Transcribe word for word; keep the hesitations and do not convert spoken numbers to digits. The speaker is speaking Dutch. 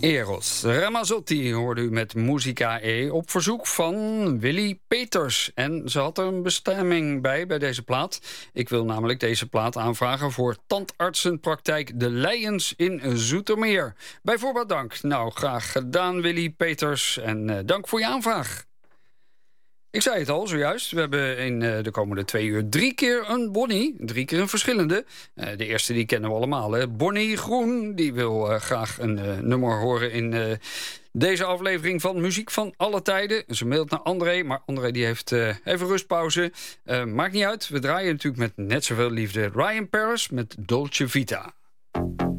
Eros Ramazzotti hoorde u met Musica E op verzoek van Willy Peters. En ze had er een bestemming bij, bij deze plaat. Ik wil namelijk deze plaat aanvragen voor tandartsenpraktijk De Leijens in Zoetermeer. Bij voorbaat dank. Nou, graag gedaan Willy Peters en uh, dank voor je aanvraag. Ik zei het al zojuist, we hebben in uh, de komende twee uur drie keer een Bonnie. Drie keer een verschillende. Uh, de eerste die kennen we allemaal, hè. Bonnie Groen, die wil uh, graag een uh, nummer horen in uh, deze aflevering van Muziek van Alle Tijden. Ze mailt naar André, maar André die heeft uh, even rustpauze. Uh, maakt niet uit, we draaien natuurlijk met net zoveel liefde Ryan Paris met Dolce Vita.